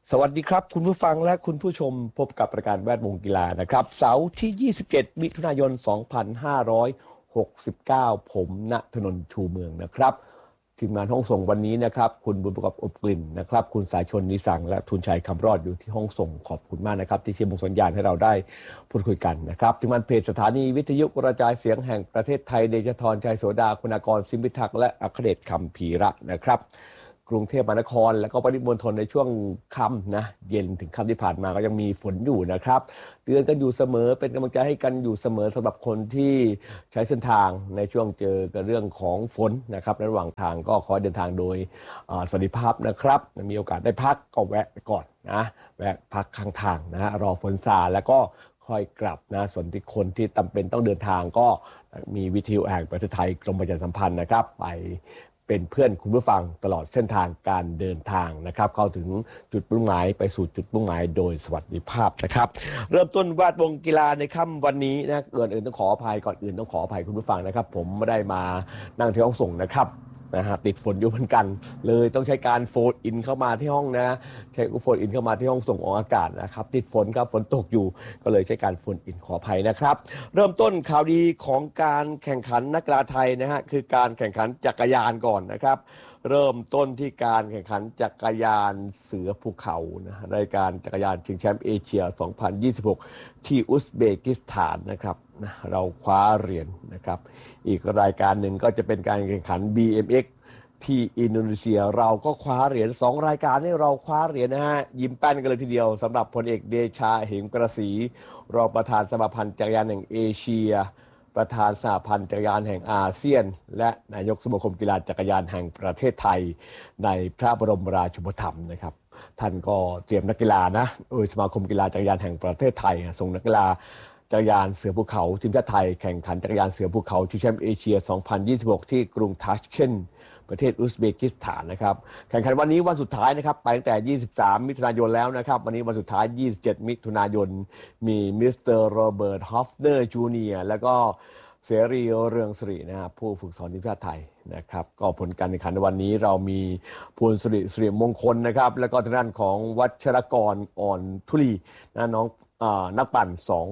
สวัสดีครับคุณผู้ฟังและคุณผู้ชมพบกับรายการแวดวงกีฬานะครับเสาร์ที่ 27 มิถุนายน 2569 ผมณถนนชูเมืองนะครับทีมงานห้องส่งวันนี้นะครับคุณบุญประกอบอบกลิ่นนะครับคุณสายชนนิสังและทุนชัยคำรอดอยู่ที่ห้องส่งขอบคุณมากนะครับที่เชียร์บงสัญญาณให้เราได้พูดคุยกันนะครับทีมงานเพจสถานีวิทยุกระจายเสียงแห่งประเทศไทยเดชธรชัยโสดาคุณากรสิมพิทักษ์และอัครเดชคำพีระนะครับกรุงเทพมหานครและก็ปริมณฑลในช่วงค่ำนะเย็นถึงค่ำที่ผ่านมาก็ยังมีฝนอยู่นะครับเตือนกันอยู่เสมอเป็นกำลังใจให้กันอยู่เสมอสำหรับคนที่ใช้เส้นทางในช่วงเจอกับเรื่องของฝนนะครับระหว่างทางก็ขอเดินทางโดยสวัสดิภาพนะครับมีโอกาสได้พักก็แวะไปก่อนนะแวะพักข้างทางนะรอฝนซาแล้วก็ค่อยกลับนะส่วนที่คนที่จำเป็นต้องเดินทางก็มีวิทยุแห่งประเทศไทยกรมประชาสัมพันธ์นะครับไปเป็นเพื่อนคุณผู้ฟังตลอดเส้นทางการเดินทางนะครับเข้าถึงจุดมุ่งหมายไปสู่จุดมุ่งหมายโดยสวัสดิภาพนะครับเริ่มต้นวาดวงกีฬาในค่ำวันนี้นะก่อนอื่นต้องขออภัยคุณผู้ฟังนะครับผมไม่ได้มานั่งที่ห้องส่งนะครับนะฮะติดฝนอยู่เหมือนกันเลยต้องใช้การโฟนอินเข้ามาที่ห้องนะใช้โฟนอินเข้ามาที่ห้องส่งออกอากาศนะครับติดฝนครับฝนตกอยู่ก็เลยใช้การโฟนอินขออภัยนะครับเริ่มต้นข่าวดีของการแข่งขันนักกีฬาไทยนะฮะคือการแข่งขันจักรยานก่อนนะครับเริ่มต้นที่การแข่งขันจักรยานเสือภูเขานะรายการจักรยานชิงแชมป์เอเชีย 2026 ที่อุซเบกิสถานนะครับเราคว้าเหรียญนะครับอีกรายการหนึ่งก็จะเป็นการแข่งขัน BMX ที่อินโดนีเซียเราก็คว้าเหรียญ2รายการนี้เราคว้าเหรียญนะฮะยิ้มแป้นกันเลยทีเดียวสำหรับพลเอกเดชาเหมกระศรีรองประธานสมาพันธ์จักรยานแห่งเอเชียประธานสหพันธ์จักรยานแห่งอาเซียนและนายกสมาคมกีฬาจักรยานแห่งประเทศไทยในพระบรมราชูปถัมภ์นะครับท่านก็เตรียมนักกีฬานะสมาคมกีฬาจักรยานแห่งประเทศไทยส่งนักกีฬาจักรยานเสือภูเขาทีมชาติไทยแข่งขันจักรยานเสือภูเขาชิงแชมป์เอเชีย 2026 ที่กรุงทัชเคนต์ประเทศอุซเบกิสถานนะครับแข่งขันวันนี้วันสุดท้ายนะครับไปตั้งแต่ 23 มิถุนายนแล้วนะครับวันนี้วันสุดท้าย 27 มิถุนายนมีมิสเตอร์โรเบิร์ตฮอฟเนอร์จูเนียร์แล้วก็เสรีเรืองสิรินะครับผู้ฝึกสอนทีมชาติไทยนะครับก็ผลการแข่งขันในวันนี้เรามีพลสิริมงคลนะครับแล้วก็ทางด้านของวัชรกรอ่อนทุลีนะน้องนักปั่น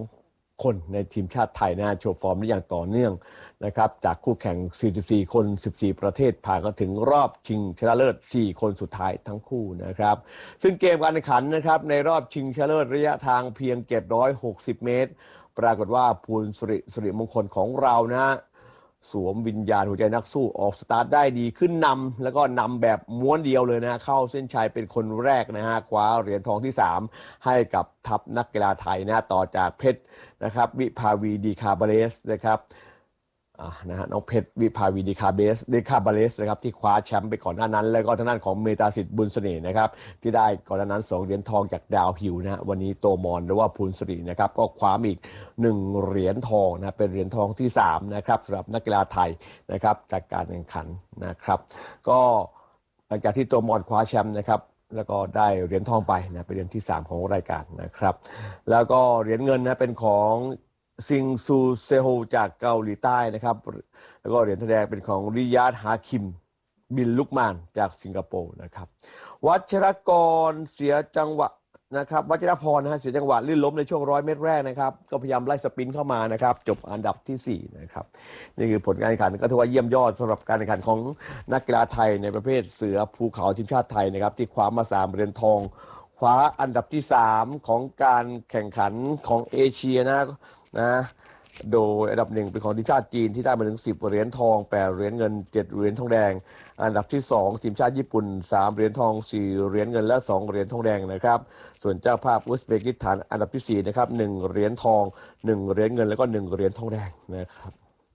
2คนในทีมชาติไทยนะโชว์ฟอร์มได้อย่างต่อเนื่องนะครับจากคู่แข่ง44คน14ประเทศผ่านก็ถึงรอบชิงชนะเลิศ4คนสุดท้ายทั้งคู่นะครับซึ่งเกมการแข่งขันนะครับในรอบชิงชนะเลิศระยะทางเพียง760เมตรปรากฏว่าภูลสิริมงคลของเรานะสวมวิญญาณหัวใจนักสู้ออกสตาร์ทได้ดีขึ้นนำแล้วก็นำแบบม้วนเดียวเลยนะเข้าเส้นชัยเป็นคนแรกนะฮะคว้าเหรียญทองที่3ให้กับทัพนักกีฬาไทยนะต่อจากเพชรนะครับวิภาวีดีคาบาเลสนะครับนะฮะน้องเพชรวิภาวีดีคาบาเลสนะครับที่คว้าแชมป์ไปก่อนหน้านั้นแล้วก็ทางด้านของเมตาสิทธิ์บุญเสน่ห์นะครับที่ได้ก่อนหน้านั้น2เหรียญทองจากดาวฮิวนะฮะวันนี้โตมอนหรือว่าภูลสิรินะครับก็คว้าอีก1เหรียญทองนะเป็นเหรียญทองที่3นะครับสำหรับนักกีฬาไทยนะครับจากการแข่งขันนะครับก็หลังจากที่โตมอนคว้าแชมป์นะครับแล้วก็ได้เหรียญทองไปนะเป็นเหรียญที่3ของรายการนะครับแล้วก็เหรียญเงินนะเป็นของซิงซูเซโฮจากเกาหลีใต้นะครับแล้วก็เหรียญทองแดงเป็นของริยาดฮาคิมบินลุกมานจากสิงคโปร์นะครับวัชรกรเสียจังหวะนะครับวัชรพรนะฮะเสียจังหวะลื่นล้มในช่วง100เมตรแรกนะครับก็พยายามไล่สปรินต์เข้ามานะครับจบอันดับที่4นะครับนี่คือผลการแข่งขันก็ถือว่าเยี่ยมยอดสำหรับการแข่งขันของนักกีฬาไทยในประเภทเสือภูเขาทีมชาติไทยนะครับที่คว้ามา3เหรียญทองคว้าอันดับที่3ของการแข่งขันของเอเชียนะโดยอันดับ1เป็นของทีมชาติจีนที่ได้มาถึง10เหรียญทอง8เหรียญเงิน7เหรียญทองแดงอันดับที่2ทีมชาติญี่ปุ่น3เหรียญทอง4เหรียญเงินและ2เหรียญทองแดงนะครับส่วนเจ้าภาพอุซเบกิสถานอันดับที่4นะครับ1เหรียญทอง1เหรียญเงินแล้วก็1เหรียญทองแดงนะครับ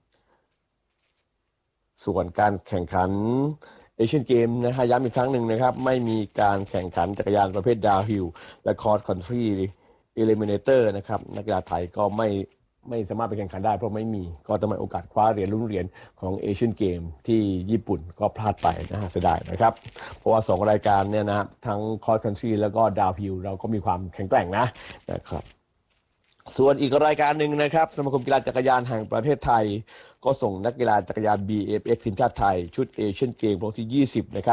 ส่วนการแข่งขันเอเชียนเกมนะฮะย้ำอีกครั้งหนึ่งนะครับไม่มีการแข่งขันจักรยานประเภทดาวฮิลและคอร์สคันทรีเอลิมิเนเตอร์นะครับนักกีฬาไทยก็ไม่สามารถไปแข่งขันได้เพราะไม่มีก็จะมีโอกาสคว้าเหรียญลุ้นเหรียญของเอเชียนเกมที่ญี่ปุ่นก็พลาดไปนะฮะเสียดายนะครับเพราะว่า2รายการเนี่ยนะทั้งคอร์สคันทรีแล้วก็ดาวฮิลเราก็มีความแข็งแกร่งนะครับส่วนอีกรายการหนึ่งนะครับสมาคมกีฬาจักรยานแห่งประเทศไทยก็ส่งนักกีฬาจักรยาน BMX ทีมชาติไทยชุดเอเชียนเกมครั้งที่20นะครับ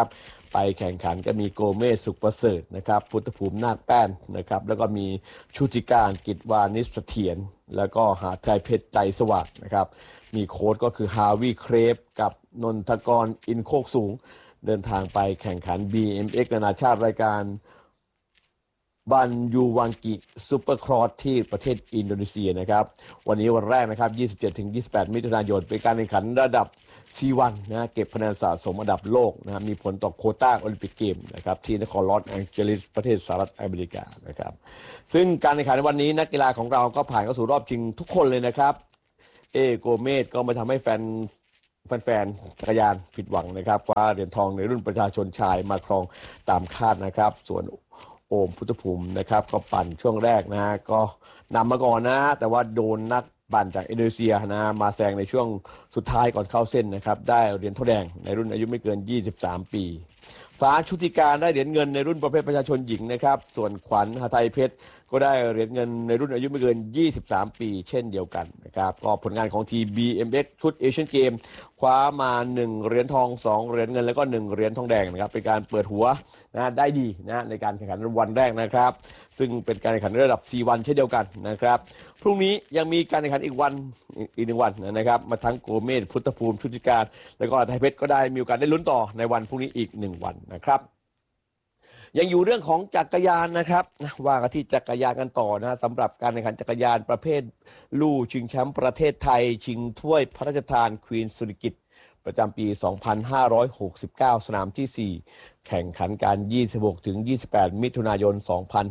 ไปแข่งขันก็มีโกเมสสุขประเสริฐนะครับพุทธภูมินาคแป้นนะครับแล้วก็มีชุติการกิจวานิสเสถียรแล้วก็หาไทยเพชรใจสวัสดิ์นะครับมีโค้ชก็คือฮาวิเครฟกับนนทกรอินโคกสูงเดินทางไปแข่งขัน BMX นานาชาติรายการบันยูวังกิซูเปอร์ครอสที่ประเทศอินโดนีเซียนะครับวันนี้วันแรกนะครับ 27-28 มิถุนายนเป็นการแข่งขันระดับ C1 นะเก็บคะแนนสะสมอันดับโลกนะมีผลต่อโควต้าโอลิมปิกเกมนะครับที่นครลอสแองเจลิสประเทศสหรัฐอเมริกานะครับซึ่งการแข่งขันวันนี้นักกีฬาของเราก็ผ่านเข้าสู่รอบชิงทุกคนเลยนะครับโกเมสก็มาทำให้แฟนจักรยานผิดหวังนะครับคว้าเหรียญทองในรุ่นประชาชนชายมาครองตามคาดนะครับส่วนโอมพุทธภูมินะครับก็ปั่นช่วงแรกนะก็นำมาก่อนนะแต่ว่าโดนนักปั่นจากอินโดนีเซียนะมาแซงในช่วงสุดท้ายก่อนเข้าเส้นนะครับได้เหรียญทองแดงในรุ่นอายุไม่เกิน23 ปีฟ้าชุติการได้เหรียญเงินในรุ่นประเภทประชาชนหญิงนะครับส่วนขวัญหทัยเพชรก็ได้เหรียญเงินในรุ่นอายุไม่เกิน23 ปีเช่นเดียวกันนะครับก็ผลงานของทีม BMX ชุดเอเชียนเกมคว้ามา1เหรียญทอง2เหรียญเงินแล้วก็1เหรียญทองแดงนะครับเป็นการเปิดหัวนะได้ดีนะในการแข่งขันวันแรกนะครับซึ่งเป็นการแข่งขันระดับ C1 เช่นเดียวกันนะครับพรุ่งนี้ยังมีการแข่งขันอีก1 วันนะครับมาทั้งโกเมสพุทธภูมิชุติการแล้วก็ไทยเพชรก็ได้มีโอกาสได้ลุ้นต่อในวันพรุ่งนี้อีก1 วันนะครับยังอยู่เรื่องของจักรยานนะครับว่ากันที่จักรยานกันต่อนะสำหรับการแข่งขันจักรยานประเภทลู่ชิงแชมป์ประเทศไทยชิงถ้วยพระราชทานควีนสุริกิติ์ประจำปี 2569 สนามที่ 4 แข่งขันการ 26-28 มิถุนายน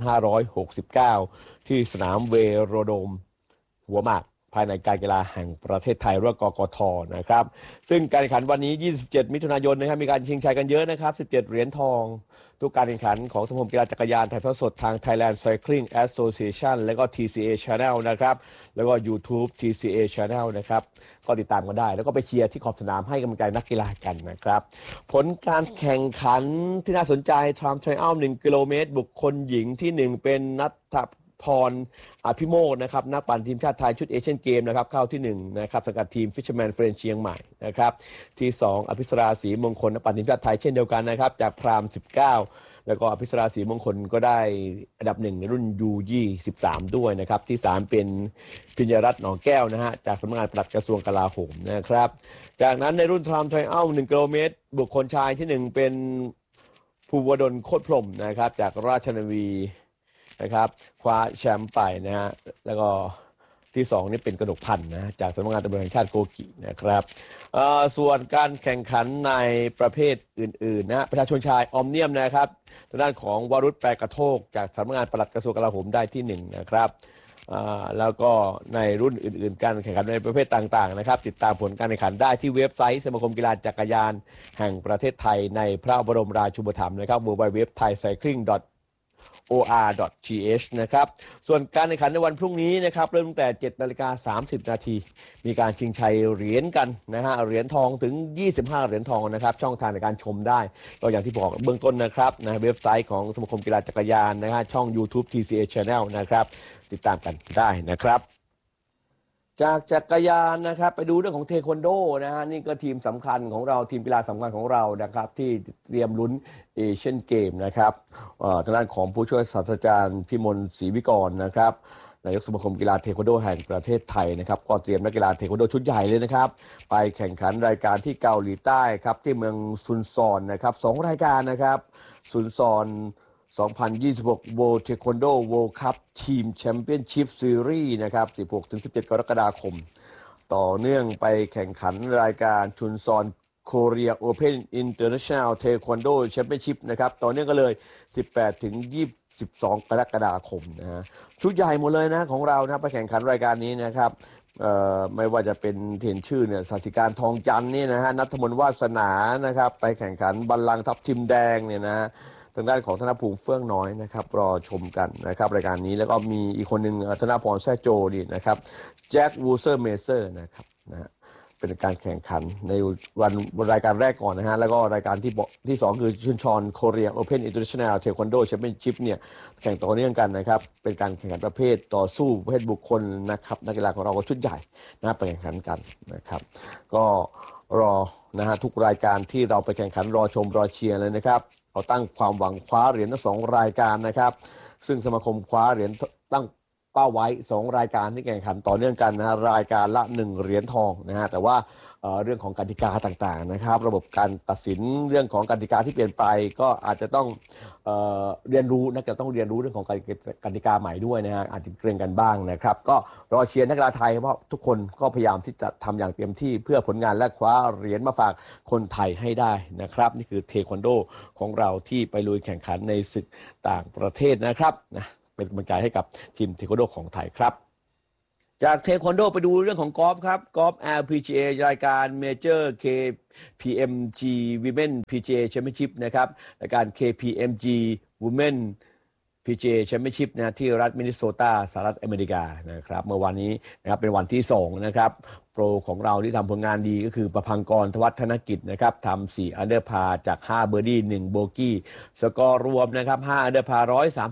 2569 ที่สนามเวโรโดมหัวหมากภายในการกีฬาแห่งประเทศไทยหรือกกท.นะครับซึ่งการแข่งขันวันนี้ 27 มิถุนายนนะครับมีการชิงชัยกันเยอะนะครับ 17 เหรียญทองทุกการแข่งขันของสมาคมกีฬาจักรยานถ่ายทอดสดทาง Thailand Cycling Association และก็ TCA Channel นะครับแล้วก็ YouTube TCA Channel นะครับก็ติดตามกันได้แล้วก็ไปเชียร์ที่ขอบสนามให้กำลังใจนักกีฬากันนะครับผลการแข่งขันที่น่าสนใจทรัมป์ไทรอัล1 กิโลเมตรบุคคลหญิงที่ 1 เป็นนัทพรอภิโมกนะครับนักปั่นทีมชาติไทยชุดเอเชียนเกมนะครับเข้าที่1นะครับสังกัดทีม Fisherman Friends เชียงใหม่นะครับที่2อภิสราศรีมงคลนักปั่นทีมชาติไทยเช่นเดียวกันนะครับจากพราม19แล้วก็อภิสราศรีมงคลก็ได้อันดับ1ในรุ่น U23 ด้วยนะครับที่3เป็นพิญญรัตน์หนองแก้วนะฮะจากสำนักงานปลัดกระทรวงกลาโหมนะครับจากนั้นในรุ่นไทม์ไทรอัล1 กิโลเมตรบุคคลชายที่1เป็นภูวดลโคตรพรหมนะครับจากราชนาวีนะครับคว้าแชมป์ไปนะฮะแล้วก็ที่2นี่เป็นกนกพันธ์นะจากสำนักงานตำรวจแห่งชาติโกกินะครับส่วนการแข่งขันในประเภทอื่นๆนะประชาชนชายออมเนียมนะครับทางด้านของวรุษแปรกระโทกจากสำนักงานปลัดกระทรวงกลาโหมได้ที่1นะครับแล้วก็ในรุ่นอื่นๆการแข่งขันในประเภทต่างๆนะครับติดตามผลการแข่งขันได้ที่เว็บไซต์สมาคมกีฬาจักรยานแห่งประเทศไทยในพระบรมราชูปถัมภ์นะครับ www.thaicycling.or.th นะครับส่วนการแข่งขันในวันพรุ่งนี้นะครับเริ่มตั้งแต่ 7:30 น.มีการชิงชัยเหรียญกันนะฮะเหรียญทองถึง25เหรียญทองนะครับช่องทางในการชมได้ก็อย่างที่บอกเบื้องต้นนะครับนะเว็บไซต์ของสมาคมกีฬาจักรยานนะฮะช่อง YouTube TCA Channel นะครับติดตามกันได้นะครับจากจักรยานนะครับไปดูเรื่องของเทควันโดนะฮะนี่ก็ทีมสำคัญของเราทีมกีฬาสำคัญของเรานะครับที่เตรียมลุ้นเอเชียนเกมนะครับทางด้านของผู้ช่วยศาสตราจารย์พิมลศรีวิกรนะครับนายกสมาคมกีฬาเทควันโดแห่งประเทศไทยนะครับก็เตรียมนักกีฬาเทควันโดชุดใหญ่เลยนะครับไปแข่งขันรายการที่เกาหลีใต้ครับที่เมืองซุนซอนนะครับ2รายการนะครับซุนซอน2026 World Taekwondo World Cup Team Championship Series นะครับ 16-17 กรกฎาคมต่อเนื่องไปแข่งขันรายการชุนซอน Korea Open International Taekwondo Championship นะครับต่อเนื่องกันเลย 18-22 กรกฎาคมนะฮะชุดใหญ่หมดเลยนะของเรานะไปแข่งขันรายการนี้นะครับไม่ว่าจะเป็นเห็นชื่อเนี่ยศาสิการทองจันทร์นี่นะฮะณัฐมนต์วาสนานะครับไปแข่งขันบัลลังก์ทัพทิมแดงเนี่ยนะทางด้านของธนภูมิเฟื่องน้อยนะครับรอชมกันนะครับรายการนี้แล้วก็มีอีกคนหนึ่งธนพรแซ่โจนี่นะครับแจ็ควูเซอร์เมเซอร์นะครับนะฮะเป็นการแข่งขันในวันรายการแรกก่อนนะฮะแล้วก็รายการที่2คือชุนชอนโคเรียโอเพนอินเตอร์เนชั่นแนลเทควันโดแชมเปี้ยนชิพเนี่ยแข่งต่อเนื่องกันนะครับเป็นการแข่งขันประเภทต่อสู้ประเภทบุคคลนะครับนักกีฬาของเราก็ชุดใหญ่นะไปแข่งขันกันนะครับก็รอนะฮะทุกรายการที่เราไปแข่งขันรอชมรอเชียร์เลยนะครับเขาตั้งความหวังคว้าเหรียญทั้ง2รายการนะครับซึ่งสมาคมคว้าเหรียญตั้งเป้าไว้2รายการที่แข่งขันต่อเนื่องกันนะรายการละ1เหรียญทองนะฮะแต่ว่าเรื่องของกติกาต่างๆนะครับระบบการตัดสินเรื่องของกติกาที่เปลี่ยนไปก็อาจจะต้องเรียนรู้นักกีฬาต้องเรียนรู้เรื่องของกติกาใหม่ด้วยนะฮะอาจจะเกรงกันบ้างนะครับก็รอเชียร์นักกีฬาไทยเพราะทุกคนก็พยายามที่จะทำอย่างเต็มที่เพื่อผลงานและคว้าเหรียญมาฝากคนไทยให้ได้นะครับนี่คือเทควันโดของเราที่ไปลุยแข่งขันในศึกต่างประเทศนะครับนะเป็นกำลังใจให้กับทีมเทควันโดของไทยครับจากเทควันโดไปดูเรื่องของกอล์ฟครับกอล์ฟ LPGA รายการเมเจอร์ KPMG Women PGA Championship นะครับรายการ KPMG Women PGA Championship นะที่รัฐมินนิโซตาสหรัฐอเมริกานะครับเมื่อวานนี้นะครับเป็นวันที่2นะครับโปรของเราที่ทำผลงานดีก็คือประภังกร ธวัฒนกิจนะครับทำ4อันเดอร์พาจาก5เบอร์ดี้1โบกี้สกอร์รวมนะครับ5อันเดอร์พา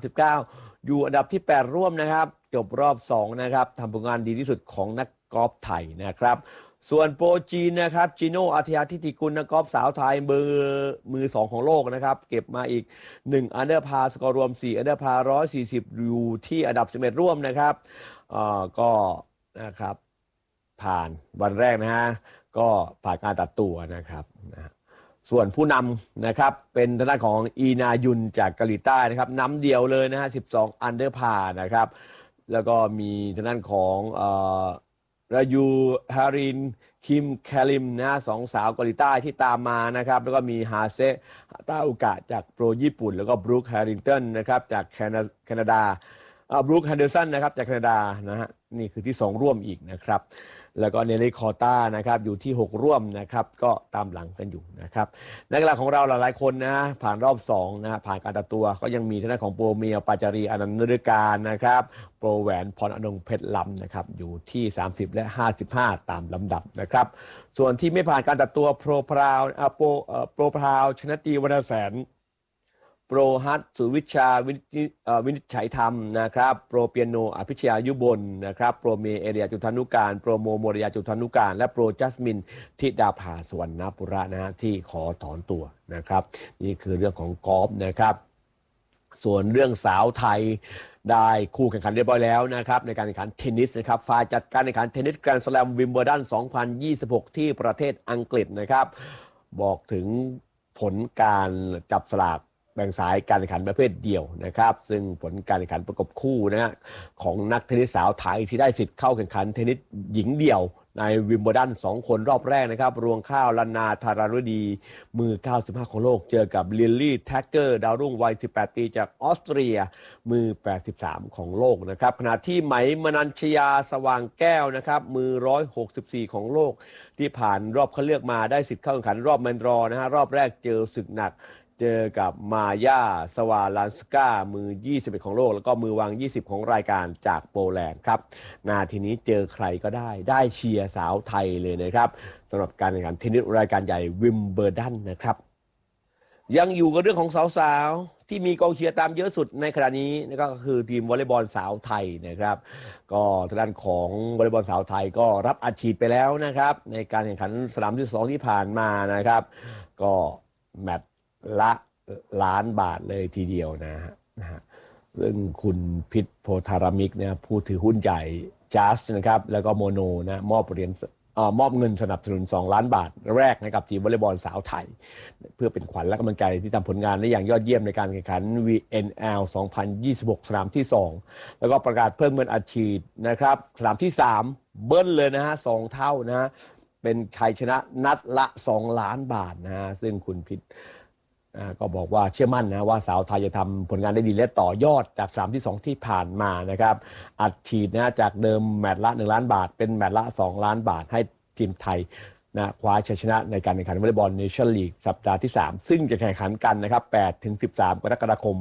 139อยู่อันดับที่8ร่วมนะครับจบรอบ2นะครับทำผลงานดีที่สุดของนักกอล์ฟไทยนะครับส่วนโปรจีนนะครับจิโน่อาทิยาทิติกุลนักกอล์ฟสาวไทยมือ2ของโลกนะครับเก็บมาอีก1อันเดอร์พาสกอร์รวม4อันเดอร์พา140อยู่ที่อันดับ11ร่วมนะครับก็นะครับผ่านวันแรกนะฮะก็ผ่านการตัดตัวนะครับส่วนผู้นำนะครับเป็นทางด้านของอีนายุนจากเกาหลีใต้นะครับนำเดียวเลยนะฮะ12อันเดอร์พานะครับแล้วก็มีทางด้านของรายูฮารินคิมแคลิมนะ2สาวเกาหลีใต้ที่ตามมานะครับแล้วก็มีฮาเซตาอุกะจากโปรญี่ปุ่นแล้วก็บรูคแฮริงตันนะครับจากแคนาดาบรูคแฮนเดอร์สันนะครับจากแคนาดานะฮะนี่คือที่2ร่วมอีกนะครับแล้วก็เนลลี่คอต้านะครับอยู่ที่6ร่วมนะครับก็ตามหลังกันอยู่นะครับนักกีฬาของเราหลายๆคนนะผ่านรอบ2นะผ่านการตัดตัวก็ยังมีทางด้านของโปรเมียปาจารีอนันต์นฤการนะครับโปรแหวนพรอนงเพชรลำนะครับอยู่ที่30และ55ตามลำดับนะครับส่วนที่ไม่ผ่านการตัดตัวโปรพราวชนะตีวรรณแสนโปรฮัตสุวิชาวินิจฉัยธรรมนะครับโปรเปียโนอภิชยายุบลนะครับโปรเมเอเรียจุฑานุการโปรโมโมริยาจุฑานุการและโปรจัสมินทิดาภาสวรรณปุระนะที่ขอถอนตัวนะครับนี่คือเรื่องของกอล์ฟนะครับส่วนเรื่องสาวไทยได้คู่แข่งขันเรียบร้อยแล้วนะครับในการแข่งขันเทนนิสนะครับฝ่ายจัดการแข่งขันเทนนิสแกรนด์สแลมวิมเบิลดัน2026ที่ประเทศอังกฤษนะครับบอกถึงผลการจับสลากแบ่งสายการแข่งขันประเภทเดี่ยวนะครับซึ่งผลการแข่งขันประกบคู่นะของนักเทนนิสสาวไทยที่ได้สิทธิ์เข้าแข่งขันเทนนิสหญิงเดี่ยวในวิมเบิลดัน2คนรอบแรกนะครับรวงข้าวลนาธารฤดีมือ95ของโลกเจอกับลิลลี่แท็กเกอร์ดาวรุ่งวัย18ปีจากออสเตรียมือ83ของโลกนะครับขณะที่ไหมมนัญชยาสว่างแก้วนะครับมือ164ของโลกที่ผ่านรอบคัดเลือกมาได้สิทธิ์เข้าแข่งขันรอบแมนดรอนะฮะรอบแรกเจอศึกหนักเจอกับมาย่าสวาลันสกามือ21ของโลกแล้วก็มือวาง20ของรายการจากโปแลนด์ครับนาทีนี้เจอใครก็ได้เชียร์สาวไทยเลยนะครับสำหรับการแข่งขันเทนนิสรายการใหญ่วิมเบิลดันนะครับยังอยู่กับเรื่องของสาวๆที่มีกองเชียร์ตามเยอะสุดในขณะนี้ก็คือทีมวอลเลย์บอลสาวไทยนะครับก็ทางด้านของวอลเลย์บอลสาวไทยก็รับอัดฉีดไปแล้วนะครับในการแข่งขันสนามที่2ที่ผ่านมานะครับก็แมตช์ละล้านบาทเลยทีเดียวนะฮะซึ่งคุณพิษโพธารามิกเนี่ยผู้ถือหุ้นใหญ่จัสนะครับแล้วก็โมโนนะมอบเงินสนับสนุน2ล้านบาทแรกให้กับทีมวอลเลย์บอลสาวไทยเพื่อเป็นขวัญและกำลังใจที่ทำผลงานได้อย่างยอดเยี่ยมในการแข่งขัน VNL 2026 สนามที่2แล้วก็ประกาศเพิ่มเงินอัดฉีดนะครับสนามที่3เบิ้ลเลยนะฮะ2เท่านะฮะเป็นชัยชนะนัดละ2ล้านบาทนะฮะซึ่งคุณพิษก็บอกว่าเชื่อมั่นนะว่าสาวไทยจะทำผลงานได้ดีและต่อยอดจากสนามที่2ที่ผ่านมานะครับอัดฉีดนะจากเดิมแมตช์ละ1ล้านบาทเป็นแมตช์ละ2ล้านบาทให้ทีมไทยนะคว้าชัยชนะในการแข่งขันวอลเลย์บอลเนชั่นลีกสัปดาห์ที่3ซึ่งจะแข่งขันกันนะครับ8ถึง13กรกฎาคม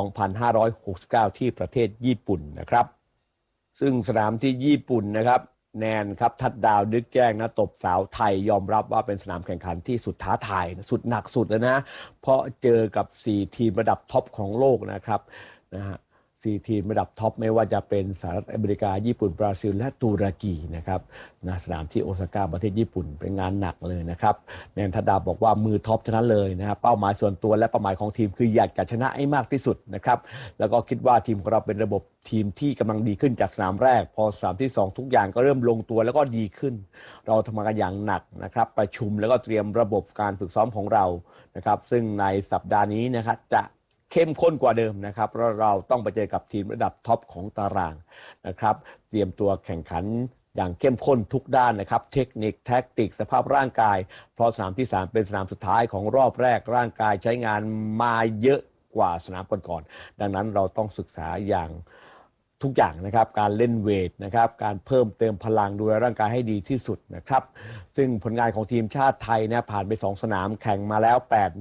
2569ที่ประเทศญี่ปุ่นนะครับซึ่งสนามที่ญี่ปุ่นนะครับแนนครับทัดดาวนึกแจ้งนะตบสาวไทยยอมรับว่าเป็นสนามแข่งขันที่สุดท้าทายสุดหนักสุดเลยนะเพราะเจอกับ4ทีมระดับท็อปของโลกนะครับนะฮะ 4 ทีมระดับท็อปไม่ว่าจะเป็นสหรัฐอเมริกาญี่ปุ่นบราซิลและตุรกีนะครับสนามที่โอซาก้าประเทศญี่ปุ่นเป็นงานหนักเลยนะครับแนนทดาบอกว่ามือท็อปชนะเลยนะครับเป้าหมายส่วนตัวและเป้าหมายของทีมคืออยากจะชนะให้มากที่สุดนะครับแล้วก็คิดว่าทีมของเราเป็นระบบทีมที่กำลังดีขึ้นจากสนามแรกพอสนามที่2ทุกอย่างก็เริ่มลงตัวแล้วก็ดีขึ้นเราทำงานอย่างหนักนะครับประชุมแล้วก็เตรียมระบบการฝึกซ้อมของเรานะครับซึ่งในสัปดาห์นี้นะครับจะเข้มข้นกว่าเดิมนะครับเพราะเราต้องไปเจอกับทีมระดับท็อปของตารางนะครับเตรียมตัวแข่งขันอย่างเข้มข้นทุกด้านนะครับเทคนิคแท็กติกสภาพร่างกายเพราะสนามที่3เป็นสนามสุดท้ายของรอบแรกร่างกายใช้งานมาเยอะกว่าสนามก่อนๆดังนั้นเราต้องศึกษาอย่างทุกอย่างนะครับการเล่นเวทนะครับการเพิ่มเติมพลังดูแลร่างกายให้ดีที่สุดนะครับซึ่งผลงานของทีมชาติไทยนะผ่านไป2 สนามแข่งมาแล้ว8 นัด